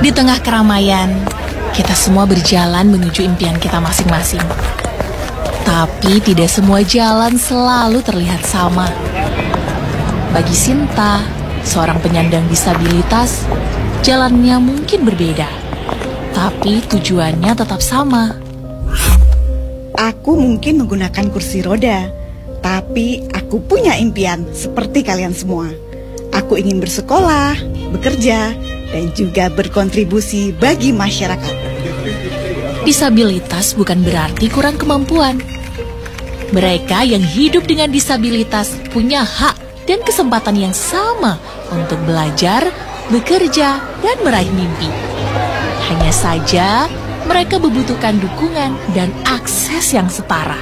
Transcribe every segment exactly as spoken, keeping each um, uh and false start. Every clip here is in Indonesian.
Di tengah keramaian, kita semua berjalan menuju impian kita masing-masing. Tapi tidak semua jalan selalu terlihat sama. Bagi Sinta, seorang penyandang disabilitas, jalannya mungkin berbeda, tapi tujuannya tetap sama. Aku mungkin menggunakan kursi roda, tapi aku punya impian seperti kalian semua. Aku ingin bersekolah, bekerja, dan juga berkontribusi bagi masyarakat. Disabilitas bukan berarti kurang kemampuan. Mereka yang hidup dengan disabilitas punya hak dan kesempatan yang sama untuk belajar, bekerja, dan meraih mimpi. Hanya saja, mereka membutuhkan dukungan dan akses yang setara.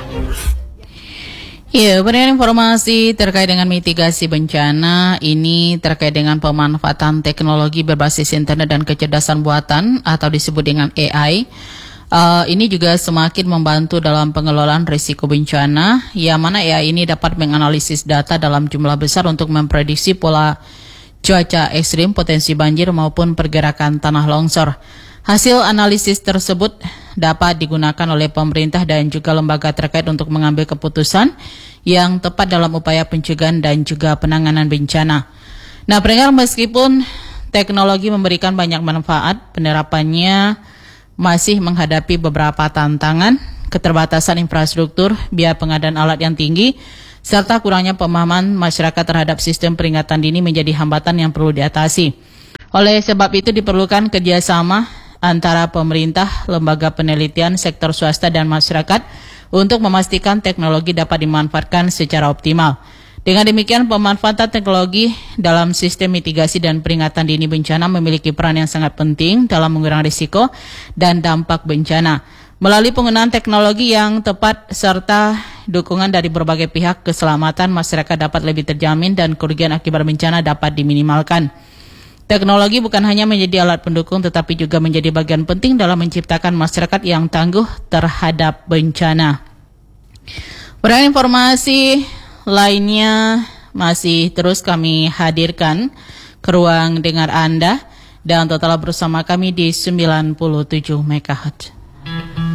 Ya, berikan informasi terkait dengan mitigasi bencana. Ini terkait dengan pemanfaatan teknologi berbasis internet dan kecerdasan buatan atau disebut dengan A I. Uh, ini juga semakin membantu dalam pengelolaan risiko bencana, yang mana A I ini dapat menganalisis data dalam jumlah besar untuk memprediksi pola cuaca ekstrim, potensi banjir maupun pergerakan tanah longsor. Hasil analisis tersebut dapat digunakan oleh pemerintah dan juga lembaga terkait untuk mengambil keputusan yang tepat dalam upaya pencegahan dan juga penanganan bencana. Nah, pendengar, meskipun teknologi memberikan banyak manfaat, penerapannya masih menghadapi beberapa tantangan, keterbatasan infrastruktur, biaya pengadaan alat yang tinggi, serta kurangnya pemahaman masyarakat terhadap sistem peringatan dini menjadi hambatan yang perlu diatasi. Oleh sebab itu diperlukan kerjasama antara pemerintah, lembaga penelitian, sektor swasta, dan masyarakat untuk memastikan teknologi dapat dimanfaatkan secara optimal. Dengan demikian, pemanfaatan teknologi dalam sistem mitigasi dan peringatan dini bencana memiliki peran yang sangat penting dalam mengurangi risiko dan dampak bencana. Melalui penggunaan teknologi yang tepat serta dukungan dari berbagai pihak, keselamatan masyarakat dapat lebih terjamin dan kerugian akibat bencana dapat diminimalkan. Teknologi bukan hanya menjadi alat pendukung, tetapi juga menjadi bagian penting dalam menciptakan masyarakat yang tangguh terhadap bencana. Pada informasi lainnya masih terus kami hadirkan ke ruang dengar Anda, dan total bersama kami di sembilan puluh tujuh megahertz.